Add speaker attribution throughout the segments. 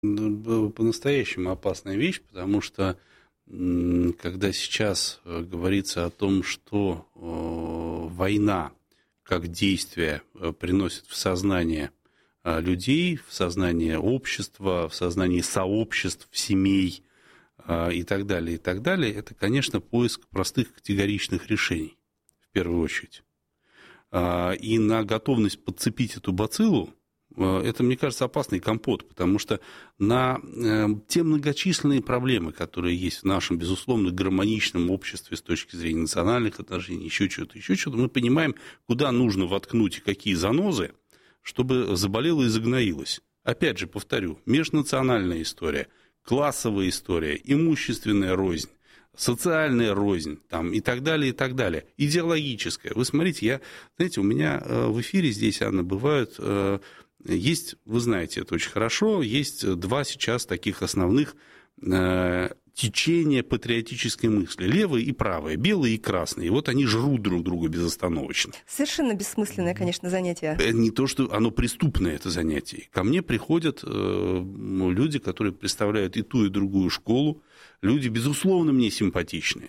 Speaker 1: По-настоящему опасная вещь, потому что когда сейчас говорится о том, что война как действие приносит в сознание людей, в сознание общества, в сознание сообществ, семей и так далее, это, конечно, поиск простых категоричных решений, в первую очередь. И на готовность подцепить эту бациллу, это, мне кажется, опасный компот, потому что на те многочисленные проблемы, которые есть в нашем, безусловно, гармоничном обществе с точки зрения национальных отношений, еще чего-то, мы понимаем, куда нужно воткнуть и какие занозы, чтобы заболело и загноилось. Опять же, повторю, межнациональная история, классовая история, имущественная рознь, социальная рознь там, и так далее, идеологическая. Вы смотрите, знаете, у меня в эфире здесь, Анна, бывают, есть, вы знаете это очень хорошо, есть два сейчас таких основных течения патриотической мысли, левое и правое, белое и красное. И вот они жрут друг друга безостановочно.
Speaker 2: Совершенно бессмысленное, конечно, занятие.
Speaker 1: Не то, что оно преступное, это занятие. Ко мне приходят люди, которые представляют и ту, и другую школу. Люди, безусловно, мне симпатичные.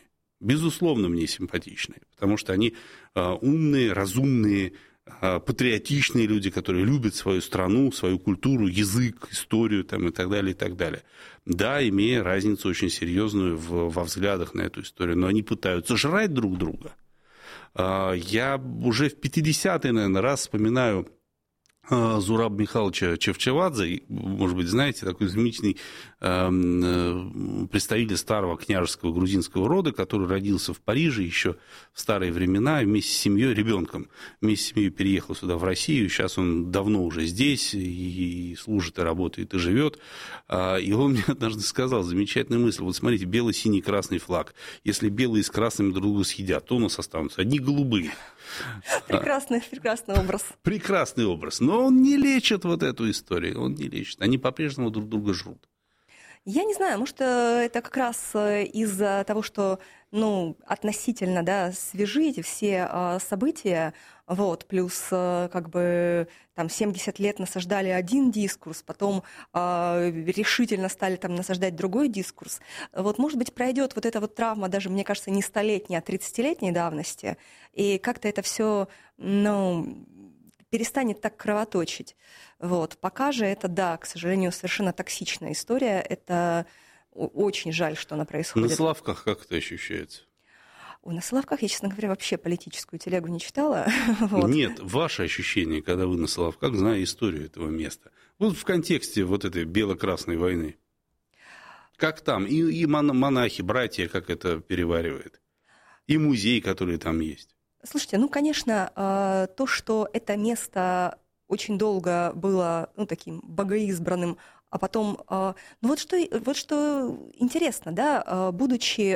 Speaker 1: Потому что они умные, разумные, патриотичные люди, которые любят свою страну, свою культуру, язык, историю там, и так далее. Да, имея разницу очень серьезную во взглядах на эту историю, но они пытаются жрать друг друга. Я уже в 50-й, наверное, раз вспоминаю Зураба Михайловича Чевчевадзе, может быть, знаете, такой замечательный представитель старого княжеского грузинского рода, который родился в Париже еще в старые времена, вместе с семьей, ребенком, вместе с семьей переехал сюда, в Россию, сейчас он давно уже здесь, и служит, и работает, и живет. И он мне однажды сказал замечательную мысль: вот смотрите, белый, синий, красный флаг, если белые с красными друг друга съедят, то у нас останутся одни голубые.
Speaker 2: Прекрасный образ.
Speaker 1: Прекрасный образ. Но он не лечит вот эту историю. Он не лечит. Они по-прежнему друг друга жрут.
Speaker 2: Я не знаю, может, это как раз из-за того, что относительно свежи эти все события, плюс как бы там 70 лет насаждали один дискурс, потом решительно стали там насаждать другой дискурс. Может быть, пройдет вот эта вот травма, даже, мне кажется, не 100-летней, а 30-летней давности, и как-то это все, перестанет так кровоточить. Пока же это, да, к сожалению, совершенно токсичная история. Это очень жаль, что она происходит.
Speaker 1: На Соловках как это ощущается?
Speaker 2: На Соловках я, честно говоря, вообще политическую телегу не читала.
Speaker 1: Нет, ваши ощущения, когда вы на Соловках, зная историю этого места, в контексте вот этой бело-красной войны. Как там? И монахи, братья, как это переваривает. И музей, который там есть. Слушайте,
Speaker 2: конечно, то, что это место очень долго было таким богоизбранным, а потом... вот что интересно, будучи...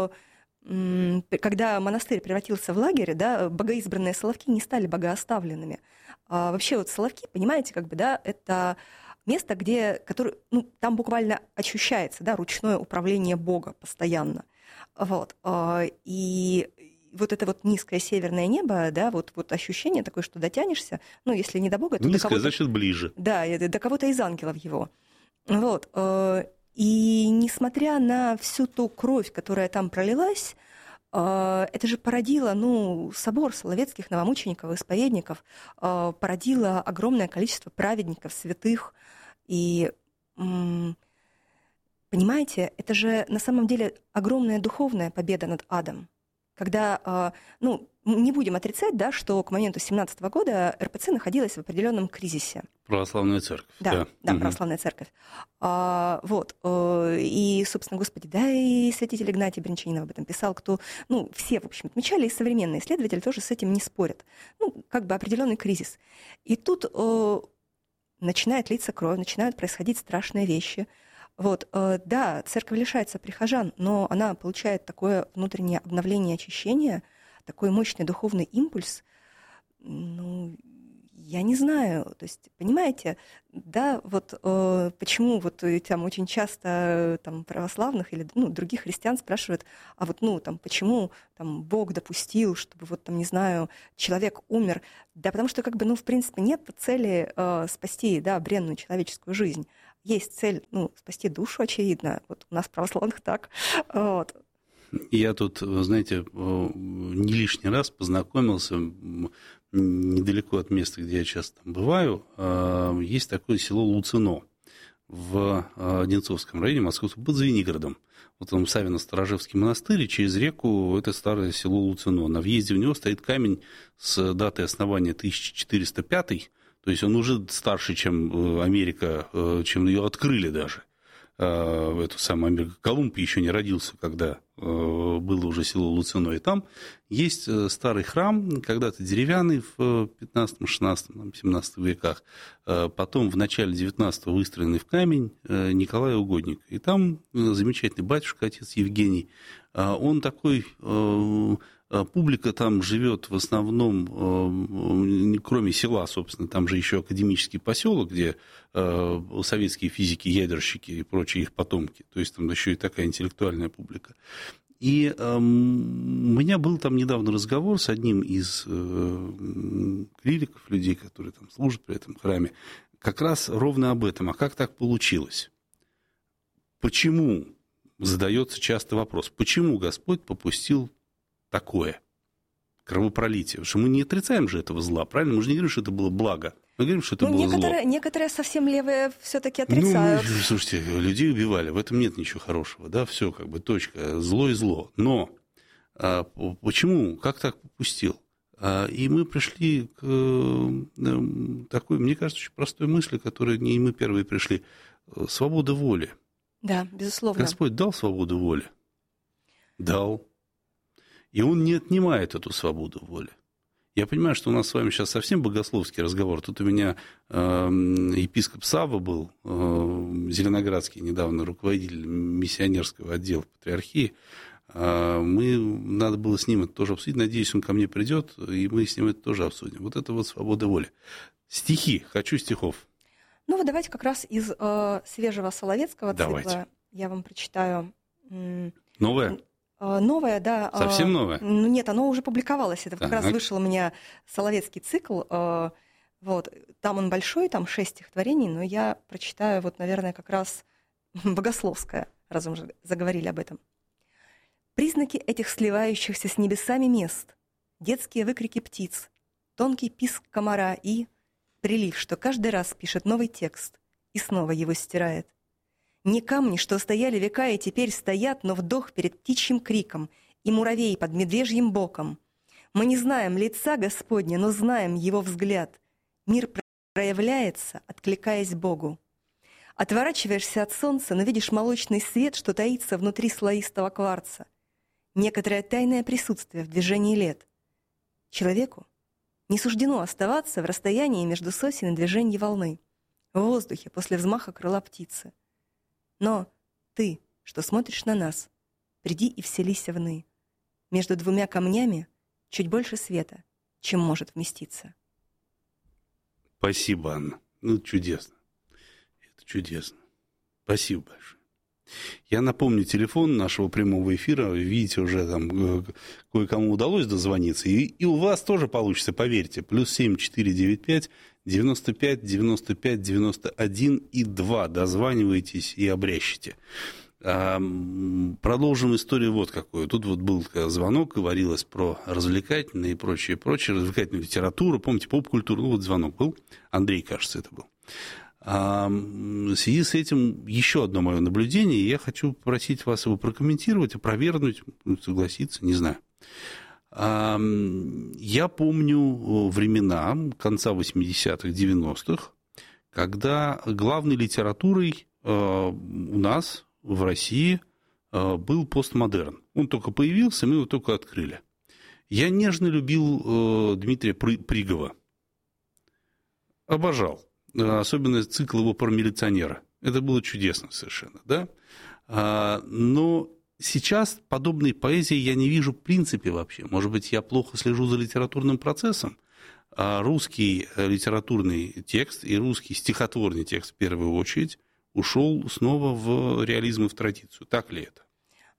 Speaker 2: Когда монастырь превратился в лагерь, богоизбранные Соловки не стали богооставленными. Вообще Соловки, понимаете, это место, там буквально ощущается ручное управление Бога постоянно. И это низкое северное небо, ощущение такое, что дотянешься, если не до Бога, то
Speaker 1: низкое,
Speaker 2: до кого-то...
Speaker 1: значит, ближе.
Speaker 2: Да, до кого-то из ангелов его. И несмотря на всю ту кровь, которая там пролилась, это же породило, собор соловецких новомучеников, исповедников, породило огромное количество праведников, святых. И, понимаете, это же на самом деле огромная духовная победа над адом. Когда, не будем отрицать, что к моменту 1917 года РПЦ находилась в определенном кризисе.
Speaker 1: Православная церковь.
Speaker 2: Да, православная церковь. И, собственно, Господи, и святитель Игнатий Брянчанин об этом писал, все, в общем, отмечали, и современные исследователи тоже с этим не спорят. Определенный кризис. И тут начинает литься кровь, начинают происходить страшные вещи. Да, церковь лишается прихожан, но она получает такое внутреннее обновление, очищение, такой мощный духовный импульс. Я не знаю, то есть, понимаете, почему там очень часто православных или других христиан спрашивают, почему Бог допустил, чтобы человек умер. Да, потому что в принципе нет цели спасти бренную человеческую жизнь. есть цель, спасти душу, очевидно. Вот у нас православных так. Вот.
Speaker 1: Я тут, знаете, не лишний раз познакомился недалеко от места, где я часто там бываю. Есть такое село Луцино в Одинцовском районе Московского, под Звенигородом. Вот там Савино-Сторожевский монастырь, и через реку это старое село Луцино. На въезде в него стоит камень с датой основания 1405, то есть он уже старше, чем Америка, чем ее открыли даже. Эту самую Америку. Колумб еще не родился, когда было уже село Луцино. И там есть старый храм, когда-то деревянный в 15, 16, 17 веках, потом в начале 19-го выстроенный в камень Николая Угодника. И там замечательный батюшка, отец Евгений. Он такой... Публика там живет в основном, кроме села, собственно, там же еще академический поселок, где советские физики, ядерщики и прочие их потомки. То есть там еще и такая интеллектуальная публика. И у меня был там недавно разговор с одним из клириков, людей, которые там служат при этом храме, как раз ровно об этом. А как так получилось? Почему, задается часто вопрос, почему Господь попустил такое кровопролитие? Потому что мы не отрицаем же этого зла, правильно? Мы же не говорим, что это было благо. Мы говорим, что это было зло.
Speaker 2: Некоторые совсем левые все-таки отрицают.
Speaker 1: Слушайте, людей убивали, в этом нет ничего хорошего, да, все как бы точка, зло и зло. Но почему, как так попустил? И мы пришли к такой, мне кажется, очень простой мысли, которой не мы первые пришли. Свобода воли.
Speaker 2: Да, безусловно.
Speaker 1: Господь дал свободу воли? Дал. И он не отнимает эту свободу воли. Я понимаю, что у нас с вами сейчас совсем богословский разговор. Тут у меня епископ Савва был, зеленоградский, недавно руководитель миссионерского отдела патриархии. Надо было с ним это тоже обсудить. Надеюсь, он ко мне придет, и мы с ним это тоже обсудим. Вот это вот свобода воли. Стихи. Хочу стихов.
Speaker 2: Вот давайте как раз из свежего Соловецкого цикла.
Speaker 1: Давайте.
Speaker 2: Я вам прочитаю.
Speaker 1: Новое?
Speaker 2: Новое, да.
Speaker 1: Совсем новое?
Speaker 2: Нет, оно уже публиковалось. Это как раз вышел у меня Соловецкий цикл. Вот. Там он большой, там 6 стихотворений, но я прочитаю, наверное, как раз богословское, раз мы уже заговорили об этом. Признаки этих сливающихся с небесами мест, детские выкрики птиц, тонкий писк комара и прилив, что каждый раз пишет новый текст и снова его стирает. Не камни, что стояли века и теперь стоят, но вдох перед птичьим криком и муравей под медвежьим боком. Мы не знаем лица Господня, но знаем его взгляд. Мир проявляется, откликаясь Богу. Отворачиваешься от солнца, но видишь молочный свет, что таится внутри слоистого кварца. Некоторое тайное присутствие в движении лет. Человеку не суждено оставаться в расстоянии между сосен и движений волны, в воздухе после взмаха крыла птицы. Но ты, что смотришь на нас, приди и вселися вны. Между двумя камнями чуть больше света, чем может вместиться.
Speaker 1: Спасибо, Анна. Чудесно. Это чудесно. Спасибо большое. Я напомню телефон нашего прямого эфира. Видите, уже там кое-кому удалось дозвониться. И у вас тоже получится, поверьте. +7 495 95 95 91 и 2. Дозванивайтесь и обрящите. Продолжим историю вот какую. Тут был звонок, говорилось про развлекательные и прочее, развлекательную литературу. Помните, поп-культуру? Звонок был. Андрей, кажется, это был. В связи с этим еще одно мое наблюдение. Я хочу попросить вас его прокомментировать, опровергнуть, согласиться, не знаю. Я помню времена конца 80-х, 90-х, когда главной литературой у нас в России был постмодерн. Он только появился, мы его только открыли. Я нежно любил Дмитрия Пригова. Обожал. Особенно цикл его про милиционера. Это было чудесно совершенно, да? Но сейчас подобной поэзии я не вижу в принципе вообще. Может быть, я плохо слежу за литературным процессом. Русский литературный текст и русский стихотворный текст в первую очередь ушел снова в реализм и в традицию. Так ли это?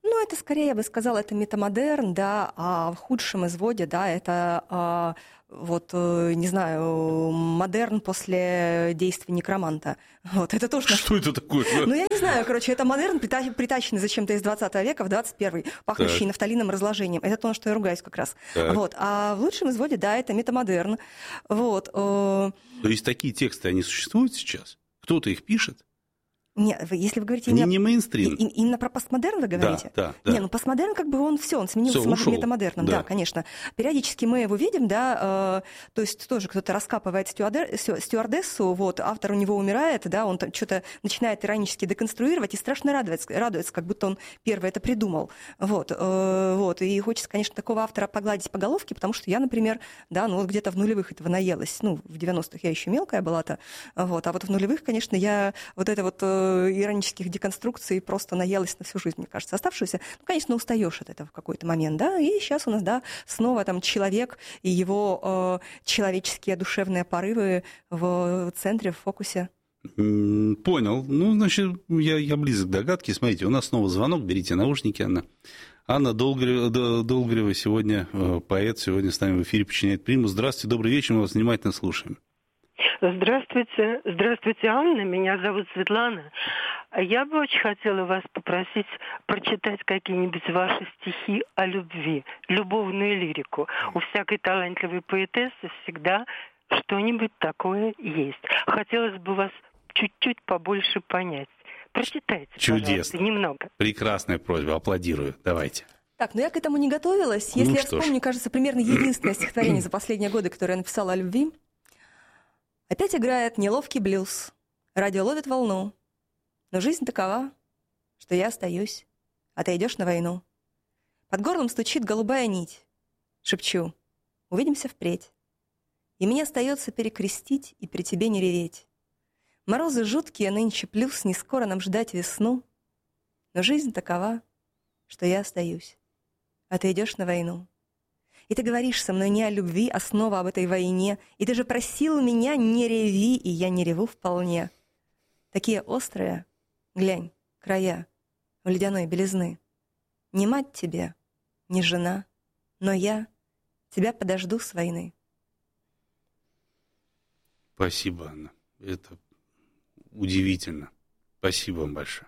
Speaker 2: Ну, это скорее, я бы сказала, это метамодерн, да, а в худшем изводе, да, это не знаю, модерн после действий некроманта. Вот, это тоже...
Speaker 1: Что это такое?
Speaker 2: Ну, я не знаю, короче, это модерн, притащенный зачем-то из 20 века в 21-й, пахнущий нафталином разложением. Это то, на что я ругаюсь как раз. Вот. А в лучшем изводе, да, это метамодерн. Вот.
Speaker 1: То есть такие тексты, они существуют сейчас? Кто-то их пишет?
Speaker 2: Нет, если вы говорите...
Speaker 1: Не мейнстрим.
Speaker 2: Именно про постмодерн вы говорите?
Speaker 1: Да.
Speaker 2: Не, ну постмодерн как бы он сменился метамодерном, да, конечно. Периодически мы его видим, да, то есть тоже кто-то раскапывает стюардессу, вот, автор у него умирает, да, он там что-то начинает иронически деконструировать и страшно радуется, как будто он первый это придумал. Вот, и хочется, конечно, такого автора погладить по головке, потому что я, например, да, ну вот где-то в нулевых этого наелась, ну, в 90-х я еще мелкая была-то, вот, а вот в нулевых, конечно, я вот это вот иронических деконструкций просто наелась на всю жизнь, мне кажется, оставшуюся. Ну, конечно, устаешь от этого в какой-то момент, да, и сейчас у нас, да, снова там человек и его человеческие душевные порывы в центре, в фокусе.
Speaker 1: Понял. Ну, значит, я близок к догадке. Смотрите, у нас снова звонок, берите наушники, Анна. Анна Долгорева сегодня, поэт, сегодня с нами в эфире «Подчиняет примус». Здравствуйте, добрый вечер, мы вас внимательно слушаем.
Speaker 3: Здравствуйте, Анна, меня зовут Светлана. Я бы очень хотела вас попросить прочитать какие-нибудь ваши стихи о любви, любовную лирику. У всякой талантливой поэтессы всегда что-нибудь такое есть. Хотелось бы вас чуть-чуть побольше понять. Прочитайте, пожалуйста, немного.
Speaker 1: Прекрасная просьба, аплодирую. Давайте.
Speaker 2: Так, но я к этому не готовилась. Если я вспомню, кажется, примерно единственное стихотворение за последние годы, которое я написала о любви. Опять играет неловкий блюз, радио ловит волну, но жизнь такова, что я остаюсь, а ты идешь на войну. Под горлом стучит голубая нить, шепчу, увидимся впредь. И мне остается перекрестить и при тебе не реветь. Морозы жуткие нынче, плюс не скоро нам ждать весну, но жизнь такова, что я остаюсь, а ты идешь на войну. И ты говоришь со мной не о любви, а снова об этой войне. И ты же просил меня не реви, и я не реву вполне. Такие острые, глянь, края в ледяной белизны. Не мать тебе, не жена, но я тебя подожду с войны.
Speaker 1: Спасибо, Анна. Это удивительно. Спасибо вам большое.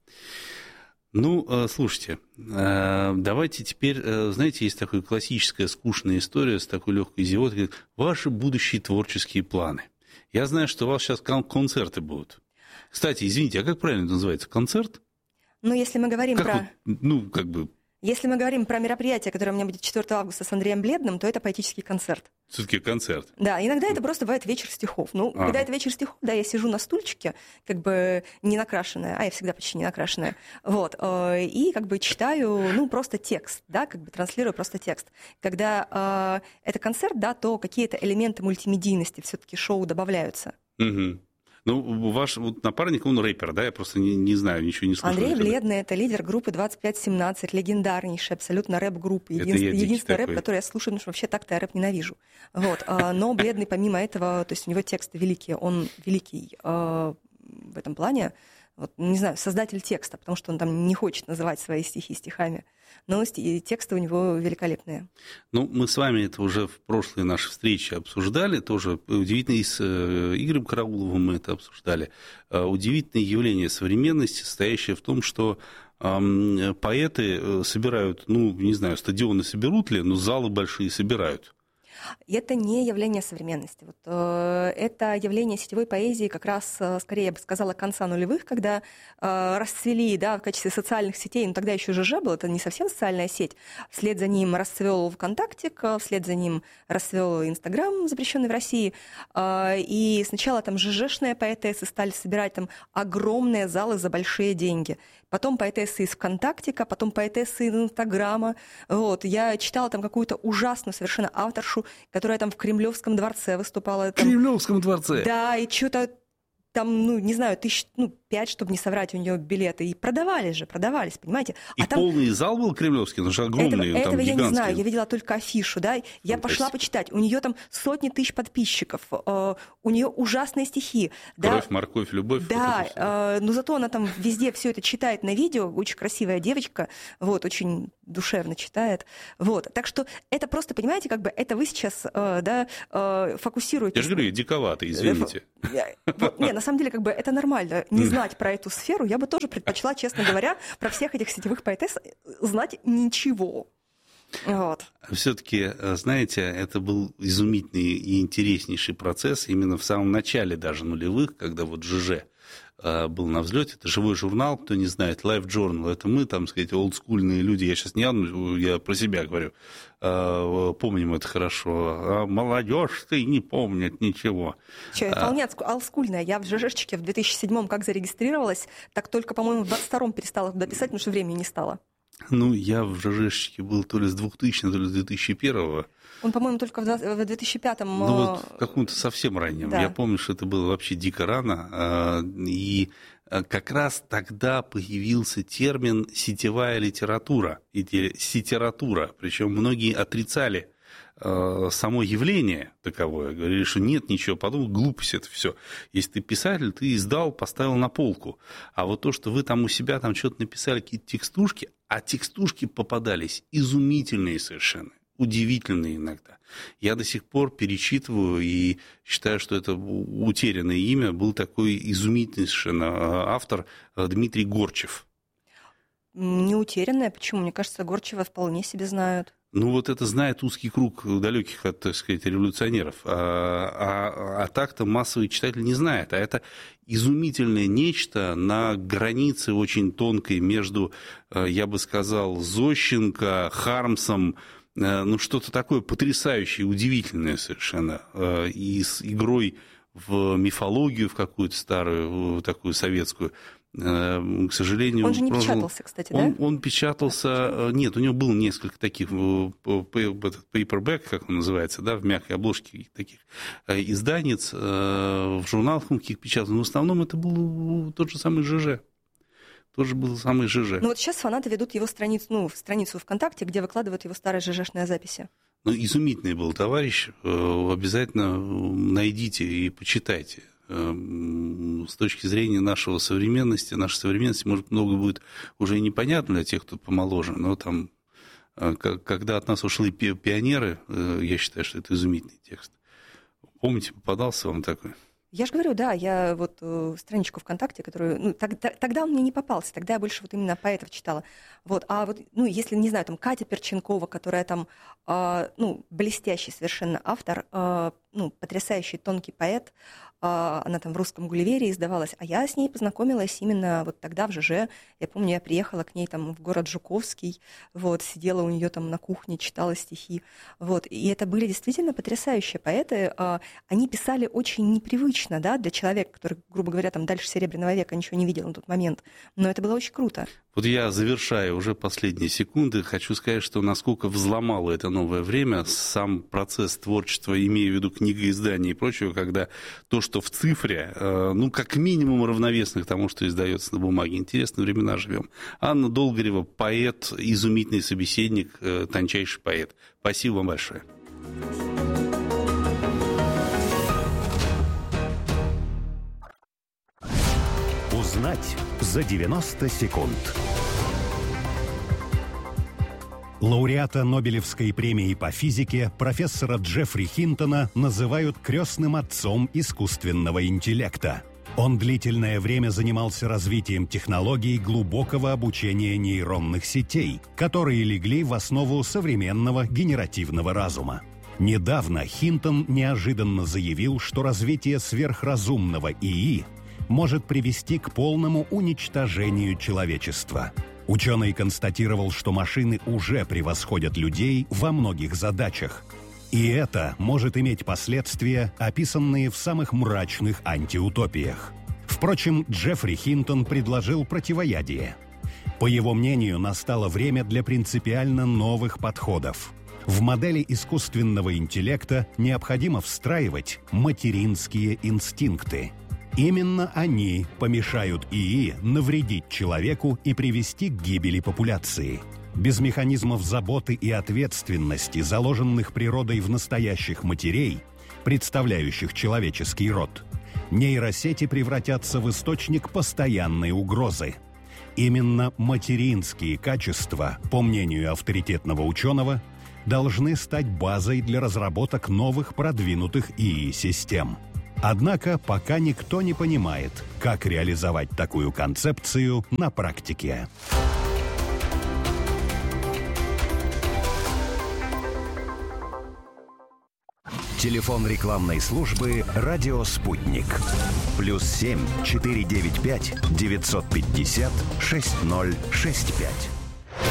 Speaker 1: Ну, слушайте, давайте теперь, знаете, есть такая классическая скучная история с такой легкой зевотой, ваши будущие творческие планы. Я знаю, что у вас сейчас концерты будут. Кстати, извините, а как правильно это называется? Концерт?
Speaker 2: Ну, если мы говорим Если мы говорим про мероприятие, которое у меня будет 4 августа с Андреем Бледным, то это поэтический концерт.
Speaker 1: Все-таки концерт.
Speaker 2: Да, иногда это просто бывает вечер стихов. Ну, когда это вечер стихов, да, я сижу на стульчике, как бы не накрашенная, а я всегда почти не накрашенная, вот, и как бы читаю, ну, просто текст, да, как бы транслирую просто текст. Когда это концерт, да, то какие-то элементы мультимедийности все-таки шоу добавляются.
Speaker 1: Угу. Ну, ваш вот напарник, он рэпер, да? Я просто не знаю, ничего не слышал.
Speaker 2: Андрей Бледный — это лидер группы 2517, легендарнейшая абсолютно рэп-группа. Единственный рэп, который я слушаю, потому что вообще так-то я рэп ненавижу. Вот. Но Бледный, помимо этого, то есть у него тексты великие, он великий в этом плане, вот, не знаю, создатель текста, потому что он там не хочет называть свои стихи стихами. Но тексты у него великолепные. Ну,
Speaker 1: мы с вами это уже в прошлой нашей встрече обсуждали, тоже удивительно, и с Игорем Карауловым мы это обсуждали. Удивительное явление современности, состоящее в том, что поэты собирают, ну, не знаю, стадионы соберут ли, но залы большие собирают.
Speaker 2: Это не явление современности. Вот, это явление сетевой поэзии как раз, скорее, я бы сказала, конца нулевых, когда расцвели, да, в качестве социальных сетей, но тогда еще ЖЖ был, это не совсем социальная сеть. Вслед за ним расцвел ВКонтактик, вслед за ним расцвел Инстаграм, запрещенный в России. И сначала там ЖЖшные поэтессы стали собирать там огромные залы за большие деньги. Потом поэтессы из ВКонтактика, потом поэтессы из Инстаграма. Вот. Я читала там какую-то ужасную совершенно авторшу, которая там в Кремлевском дворце выступала.
Speaker 1: В Кремлевском дворце?
Speaker 2: Да, и что-то там, ну, не знаю, 5, чтобы не соврать, у нее билеты. И продавались, понимаете?
Speaker 1: И там... полный зал был кремлевский, но же огромный,
Speaker 2: этого
Speaker 1: там
Speaker 2: я
Speaker 1: гигантский.
Speaker 2: не знаю, я видела только афишу, да. Я пошла почитать. У нее там сотни тысяч подписчиков, у нее ужасные стихи.
Speaker 1: Кровь, морковь, любовь.
Speaker 2: Да, но зато она там везде все это читает на видео, очень красивая девочка, вот, очень душевно читает. Вот. Так что это просто, понимаете, как бы это вы сейчас фокусируетесь.
Speaker 1: Я же говорю, диковато, извините.
Speaker 2: Не, на самом деле, как бы это нормально. Не знать про эту сферу я бы тоже предпочла, честно говоря, про всех этих сетевых поэтесс знать ничего. Вот.
Speaker 1: Все-таки, знаете, это был изумительный и интереснейший процесс именно в самом начале даже нулевых, когда вот ЖЖ был на взлете. Это живой журнал, кто не знает, Life Journal. Это мы, там, сказать, олдскульные люди. Я сейчас я про себя говорю. Помним это хорошо. А молодежь-то и не помнит ничего.
Speaker 2: Че, вполне олдскульная. Я в ЖЖшечке в 2007-м как зарегистрировалась, так только, по-моему, в 22-м перестала туда писать, потому что времени не стало.
Speaker 1: Ну, я в ЖЖшечке был то ли с 2000, то ли с 2001-го.
Speaker 2: Он, по-моему, только в 2005-м...
Speaker 1: Ну, вот в каком-то совсем раннем. Да. Я помню, что это было вообще дико рано. И как раз тогда появился термин «сетевая литература». Сетература. Причем многие отрицали само явление таковое. Говорили, что нет ничего подобного, глупость это все. Если ты писатель, ты издал, поставил на полку. А вот то, что вы там у себя там что-то написали, какие-то текстушки, а текстушки попадались изумительные совершенно. Удивительные иногда. Я до сих пор перечитываю и считаю, что это утерянное имя. Был такой изумительный совершенно автор Дмитрий Горчев.
Speaker 2: Не утерянное. Почему? Мне кажется, Горчева вполне себе знают.
Speaker 1: Ну, вот это знает узкий круг далеких от, так сказать, революционеров. А так-то массовый читатель не знает. А это изумительное нечто на границе очень тонкой между, я бы сказал, Зощенко, Хармсом, ну, что-то такое потрясающее, удивительное совершенно. И с игрой в мифологию, в какую-то старую, такую советскую. К сожалению,
Speaker 2: он же не печатался, кстати, да?
Speaker 1: Он печатался... Нет, у него было несколько таких paperback, как он называется, да, в мягкой обложке таких изданиц, в журналах он каких печатал. Но в основном это был тот же самый ЖЖ. Тоже был самый ЖЖ.
Speaker 2: Ну вот сейчас фанаты ведут его страницу, страницу ВКонтакте, где выкладывают его старые ЖЖшные записи.
Speaker 1: Ну, изумительный был товарищ. Обязательно найдите и почитайте. С точки зрения нашей современности, может, много будет уже и непонятно для тех, кто помоложе, но там, когда от нас ушли пионеры, я считаю, что это изумительный текст. Помните, попадался вам такой?
Speaker 2: Я же говорю, да, я вот страничку ВКонтакте, которую... Ну, тогда он мне не попался, тогда я больше вот именно поэтов читала. Вот, а вот, ну, если, не знаю, там, Катя Перченкова, которая там, блестящий совершенно автор, потрясающий тонкий поэт, она там в «Русском Гулливере» издавалась, а я с ней познакомилась именно вот тогда в ЖЖ. Я помню, я приехала к ней там в город Жуковский, вот, сидела у нее там на кухне, читала стихи, вот, и это были действительно потрясающие поэты. Они писали очень непривычно, да, для человека, который, грубо говоря, там дальше Серебряного века ничего не видел на тот момент, но это было очень круто.
Speaker 1: Вот я, завершая уже последние секунды, хочу сказать, что насколько взломало это новое время сам процесс творчества, имея в виду книгоиздание и прочего, когда то, что в цифре, ну, как минимум равновесно к тому, что издается на бумаге. Интересные времена живем. Анна Долгорева, поэт, изумительный собеседник, тончайший поэт. Спасибо вам большое.
Speaker 4: Узнать за 90 секунд. Лауреата Нобелевской премии по физике профессора Джеффри Хинтона называют крестным отцом искусственного интеллекта. Он длительное время занимался развитием технологий глубокого обучения нейронных сетей, которые легли в основу современного генеративного разума. Недавно Хинтон неожиданно заявил, что развитие сверхразумного ИИ может привести к полному уничтожению человечества. Ученый констатировал, что машины уже превосходят людей во многих задачах. И это может иметь последствия, описанные в самых мрачных антиутопиях. Впрочем, Джеффри Хинтон предложил противоядие. По его мнению, настало время для принципиально новых подходов. В модели искусственного интеллекта необходимо встраивать материнские инстинкты. Именно они помешают ИИ навредить человеку и привести к гибели популяции. Без механизмов заботы и ответственности, заложенных природой в настоящих матерей, представляющих человеческий род, нейросети превратятся в источник постоянной угрозы. Именно материнские качества, по мнению авторитетного ученого, должны стать базой для разработок новых продвинутых ИИ-систем. Однако пока никто не понимает, как реализовать такую концепцию на практике. Телефон рекламной службы «Радио Спутник». +7 495 950 6065.